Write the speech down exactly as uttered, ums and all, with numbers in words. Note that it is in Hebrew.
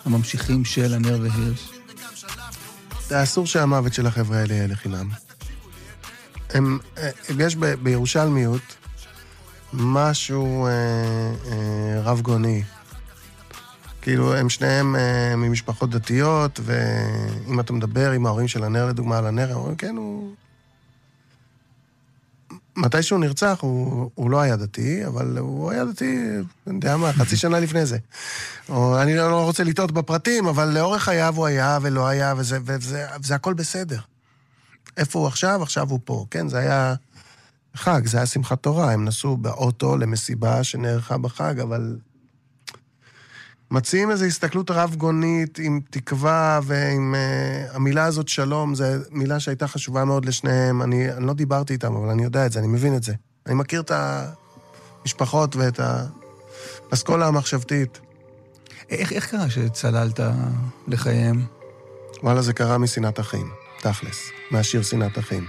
הממשיכים של הנר והירש? זה אסור שהמוות של החבר'ה האלה יהיה לחינם. הם, יש ב, בירושלמיות משהו אה, אה, רב גוני. כאילו, הם שניהם אה, ממשפחות דתיות, ואם אתה מדבר עם ההורים של הנר, לדוגמה על הנר, הם אומרים, כן, הוא... מתי שהוא נרצח, הוא, הוא לא היה דתי, אבל הוא היה דתי, אני יודע מה, חצי שנה לפני זה. או, אני לא רוצה לטעות בפרטים, אבל לאורך חייו הוא היה ולא היה, וזה, וזה, וזה הכל בסדר. איפה הוא עכשיו? עכשיו הוא פה. כן, זה היה חג, זה היה שמחת תורה. הם נסעו באוטו למסיבה שנערכה בחג, אבל מציעים איזו הסתכלות רב-גונית עם תקווה ועם uh, המילה הזאת שלום, זו מילה שהייתה חשובה מאוד לשניהם. אני, אני לא דיברתי איתם, אבל אני יודע את זה, אני מבין את זה. אני מכיר את המשפחות ואת האסכולה המחשבתית. איך, איך קרה שצללת לחייהם? וואלה, זה קרה משנאת אחים, תכלס, מהשיר שנאת אחים.